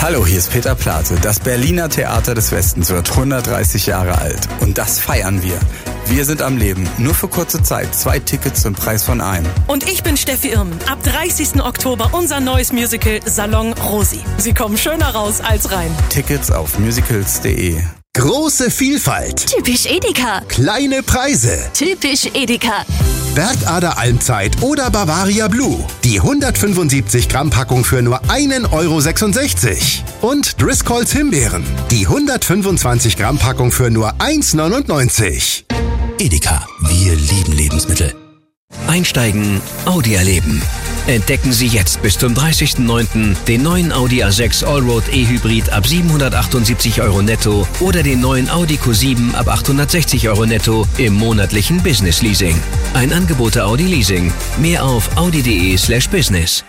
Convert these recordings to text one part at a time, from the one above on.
Hallo, hier ist Peter Plate. Das Berliner Theater des Westens wird 130 Jahre alt. Und das feiern wir. Wir sind am Leben. Nur für kurze Zeit. 2 Tickets zum Preis von einem. Und ich bin Steffi Irm. Ab 30. Oktober unser neues Musical Salon Rosi. Sie kommen schöner raus als rein. Tickets auf musicals.de. Große Vielfalt. Typisch Edeka. Kleine Preise. Typisch Edeka. Bergader Almzeit oder Bavaria Blue. Die 175 Gramm Packung für nur 1,66 €. Und Driscolls Himbeeren. Die 125 Gramm Packung für nur 1,99 €. Edeka, wir lieben Lebensmittel. Einsteigen, Audi erleben. Entdecken Sie jetzt bis zum 30.09. den neuen Audi A6 Allroad E-Hybrid ab 778 € netto oder den neuen Audi Q7 ab 860 € netto im monatlichen Business Leasing. Ein Angebot der Audi Leasing. Mehr auf audi.de/business.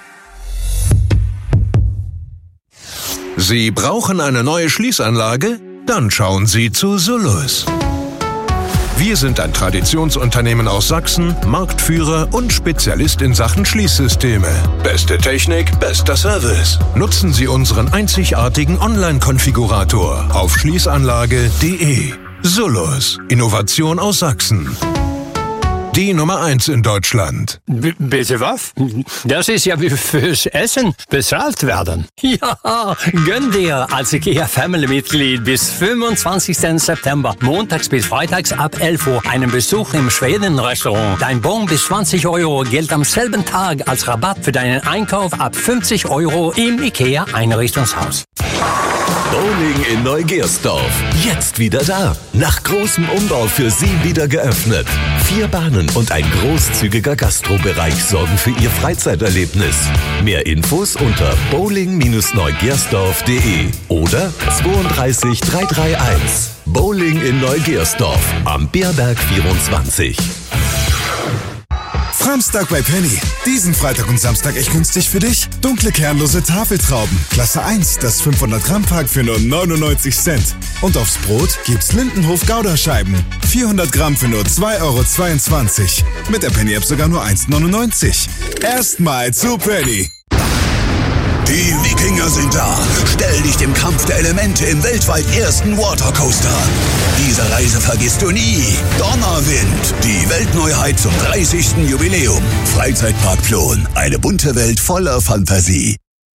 Sie brauchen eine neue Schließanlage? Dann schauen Sie zu Sullus. Wir sind ein Traditionsunternehmen aus Sachsen, Marktführer und Spezialist in Sachen Schließsysteme. Beste Technik, bester Service. Nutzen Sie unseren einzigartigen Online-Konfigurator auf schließanlage.de. Sullus, Innovation aus Sachsen. Die Nummer 1 in Deutschland. Bitte was? Das ist ja wie fürs Essen bezahlt werden. Ja, gönn dir als IKEA-Family-Mitglied bis 25. September, montags bis freitags ab 11 Uhr, einen Besuch im Schweden-Restaurant. Dein Bon bis 20 € gilt am selben Tag als Rabatt für deinen Einkauf ab 50 € im IKEA-Einrichtungshaus. Bowling in Neugersdorf. Jetzt wieder da. Nach großem Umbau für Sie wieder geöffnet. 4 Bahnen und ein großzügiger Gastrobereich sorgen für Ihr Freizeiterlebnis. Mehr Infos unter bowling-neugersdorf.de oder 32 331. Bowling in Neugersdorf am Beerberg 24. Samstag bei Penny. Diesen Freitag und Samstag echt günstig für dich. Dunkle kernlose Tafeltrauben. Klasse 1, das 500 Gramm Pack für nur 99 Cent. Und aufs Brot gibt's Lindenhof Gouda-Scheiben. 400 Gramm für nur 2,22 €. Mit der Penny-App sogar nur 1,99 €. Erstmal zu Penny. Die Wikinger sind da. Stell dich dem Kampf der Elemente im weltweit ersten Watercoaster. Diese Reise vergisst du nie. Donnerwind, die Weltneuheit zum 30. Jubiläum. Freizeitpark Plon, eine bunte Welt voller Fantasie.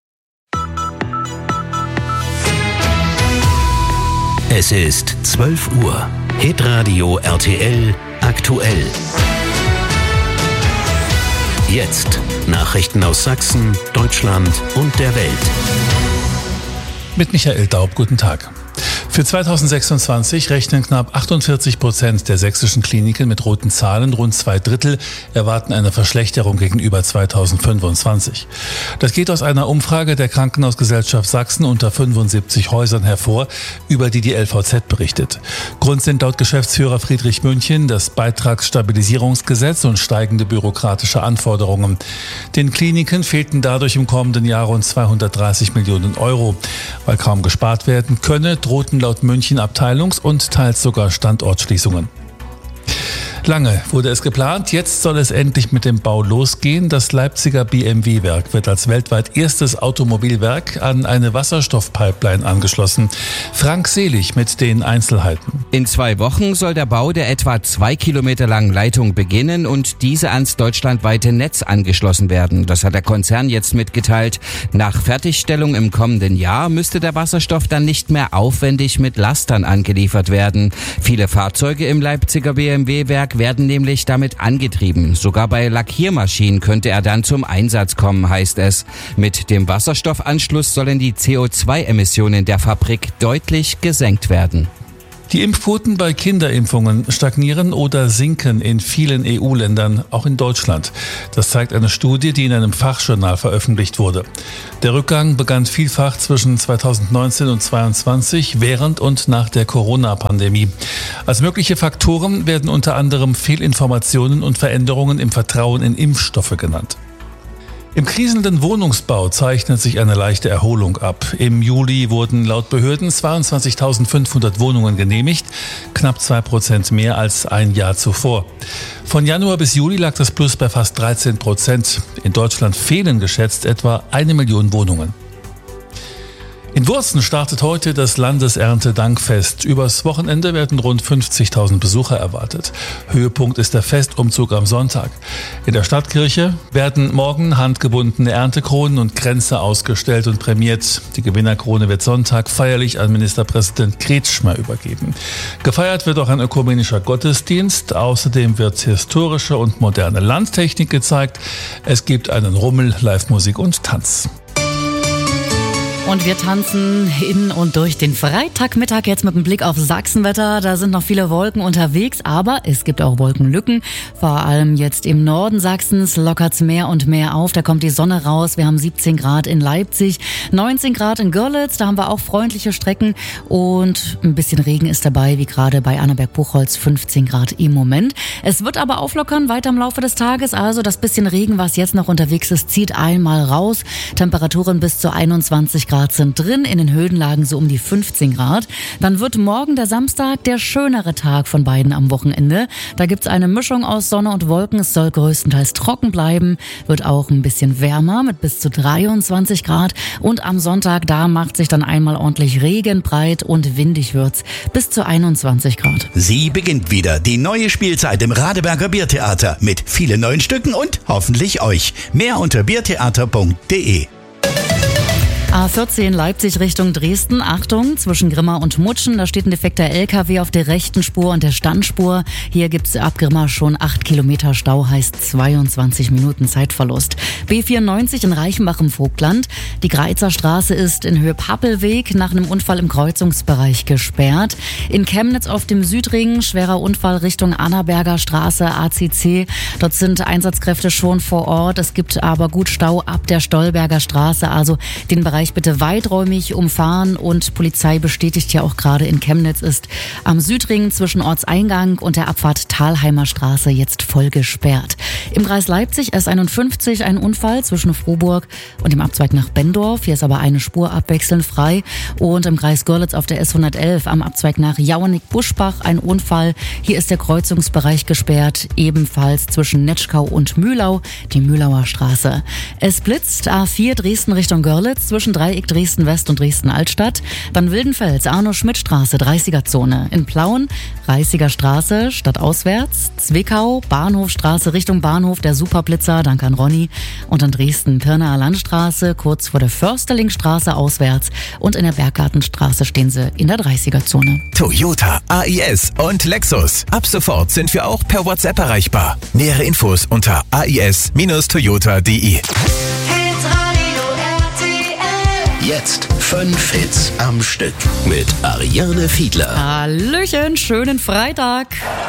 Es ist 12 Uhr. Hitradio RTL aktuell. Jetzt Nachrichten aus Sachsen, Deutschland und der Welt. Mit Michael Daub, guten Tag. Für 2026 rechnen knapp 48% der sächsischen Kliniken mit roten Zahlen. Rund 2/3 erwarten eine Verschlechterung gegenüber 2025. Das geht aus einer Umfrage der Krankenhausgesellschaft Sachsen unter 75 Häusern hervor, über die die LVZ berichtet. Grund sind laut Geschäftsführer Friedrich München das Beitragsstabilisierungsgesetz und steigende bürokratische Anforderungen. Den Kliniken fehlten dadurch im kommenden Jahr rund 230 Millionen €. Weil kaum gespart werden könne, drohten laut München Abteilungs- und teils sogar Standortschließungen. Lange wurde es geplant, jetzt soll es endlich mit dem Bau losgehen. Das Leipziger BMW-Werk wird als weltweit erstes Automobilwerk an eine Wasserstoffpipeline angeschlossen. Frank Selig mit den Einzelheiten. In 2 Wochen soll der Bau der etwa 2 Kilometer langen Leitung beginnen und diese ans deutschlandweite Netz angeschlossen werden. Das hat der Konzern jetzt mitgeteilt. Nach Fertigstellung im kommenden Jahr müsste der Wasserstoff dann nicht mehr aufwendig mit Lastern angeliefert werden. Viele Fahrzeuge im Leipziger BMW-Werk werden nämlich damit angetrieben. Sogar bei Lackiermaschinen könnte er dann zum Einsatz kommen, heißt es. Mit dem Wasserstoffanschluss sollen die CO2-Emissionen der Fabrik deutlich gesenkt werden. Die Impfquoten bei Kinderimpfungen stagnieren oder sinken in vielen EU-Ländern, auch in Deutschland. Das zeigt eine Studie, die in einem Fachjournal veröffentlicht wurde. Der Rückgang begann vielfach zwischen 2019 und 2022, während und nach der Corona-Pandemie. Als mögliche Faktoren werden unter anderem Fehlinformationen und Veränderungen im Vertrauen in Impfstoffe genannt. Im kriselnden Wohnungsbau zeichnet sich eine leichte Erholung ab. Im Juli wurden laut Behörden 22.500 Wohnungen genehmigt, knapp 2% mehr als ein Jahr zuvor. Von Januar bis Juli lag das Plus bei fast 13%. In Deutschland fehlen geschätzt etwa 1 Million Wohnungen. In In Wurzen startet heute das Landeserntedankfest. Übers Wochenende werden rund 50.000 Besucher erwartet. Höhepunkt ist der Festumzug am Sonntag. In der Stadtkirche werden morgen handgebundene Erntekronen und Kränze ausgestellt und prämiert. Die Gewinnerkrone wird Sonntag feierlich an Ministerpräsident Kretschmer übergeben. Gefeiert wird auch ein ökumenischer Gottesdienst. Außerdem wird historische und moderne Landtechnik gezeigt. Es gibt einen Rummel, Live-Musik und Tanz. Und wir tanzen in und durch den Freitagmittag jetzt mit dem Blick auf Sachsenwetter. Da sind noch viele Wolken unterwegs, aber es gibt auch Wolkenlücken. Vor allem jetzt im Norden Sachsens lockert's mehr und mehr auf. Da kommt die Sonne raus. Wir haben 17 Grad in Leipzig, 19 Grad in Görlitz. Da haben wir auch freundliche Strecken und ein bisschen Regen ist dabei, wie gerade bei Annaberg-Buchholz, 15 Grad im Moment. Es wird aber auflockern weiter im Laufe des Tages. Also das bisschen Regen, was jetzt noch unterwegs ist, zieht einmal raus. Temperaturen bis zu 21 Grad sind drin, in den Höhenlagen so um die 15 Grad. Dann wird morgen der Samstag der schönere Tag von beiden am Wochenende. Da gibt's eine Mischung aus Sonne und Wolken. Es soll größtenteils trocken bleiben, wird auch ein bisschen wärmer mit bis zu 23 Grad. Und am Sonntag, da macht sich dann einmal ordentlich Regen breit und windig wird's bis zu 21 Grad. Sie beginnt wieder die neue Spielzeit im Radeberger Biertheater mit vielen neuen Stücken und hoffentlich euch. Mehr unter biertheater.de. A14 Leipzig Richtung Dresden. Achtung, zwischen Grimma und Mutschen. Da steht ein defekter LKW auf der rechten Spur und der Standspur. Hier gibt's ab Grimma schon 8 Kilometer Stau, heißt 22 Minuten Zeitverlust. B94 in Reichenbach im Vogtland. Die Greizer Straße ist in Höhe Pappelweg nach einem Unfall im Kreuzungsbereich gesperrt. In Chemnitz auf dem Südring schwerer Unfall Richtung Annaberger Straße, ACC. Dort sind Einsatzkräfte schon vor Ort. Es gibt aber gut Stau ab der Stolberger Straße, also den Bereich bitte weiträumig umfahren und Polizei bestätigt ja auch gerade in Chemnitz ist am Südring zwischen Ortseingang und der Abfahrt Thalheimer Straße jetzt voll gesperrt. Im Kreis Leipzig S51 ein Unfall zwischen Frohburg und dem Abzweig nach Bendorf. Hier ist aber eine Spur abwechselnd frei. Und im Kreis Görlitz auf der S111 am Abzweig nach Jauernick-Buschbach ein Unfall. Hier ist der Kreuzungsbereich gesperrt, ebenfalls zwischen Netschkau und Mühlau, die Mühlauer Straße. Es blitzt A4 Dresden Richtung Görlitz zwischen Dreieck Dresden-West und Dresden-Altstadt. Dann Wildenfels, Arno-Schmidt-Straße, 30er-Zone. In Plauen, Reißiger Straße, stadtauswärts. Zwickau, Bahnhofstraße Richtung Bahnhof, der Superblitzer, danke an Ronny. Und in Dresden, Pirnaer Landstraße, kurz vor der Försterlingstraße auswärts. Und in der Berggartenstraße stehen sie in der 30er-Zone. Toyota, AIS und Lexus. Ab sofort sind wir auch per WhatsApp erreichbar. Nähere Infos unter ais-toyota.de. Jetzt 5 Hits am Stück mit Ariane Fiedler. Hallöchen, schönen Freitag.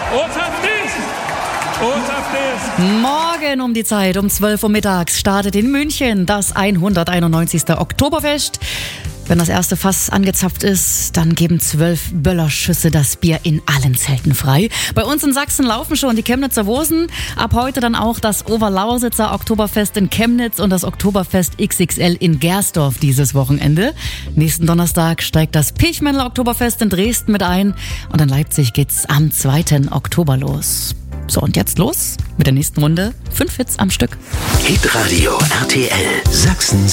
Morgen um die Zeit, um 12 Uhr mittags, startet in München das 191. Oktoberfest. Wenn das erste Fass angezapft ist, dann geben 12 Böllerschüsse das Bier in allen Zelten frei. Bei uns in Sachsen laufen schon die Chemnitzer Wosen. Ab heute dann auch das Oberlausitzer Oktoberfest in Chemnitz und das Oktoberfest XXL in Gersdorf dieses Wochenende. Nächsten Donnerstag steigt das Pechmännler Oktoberfest in Dresden mit ein und in Leipzig geht's am 2. Oktober los. So, und jetzt los mit der nächsten Runde. 5 Hits am Stück. Hitradio RTL, Sachsens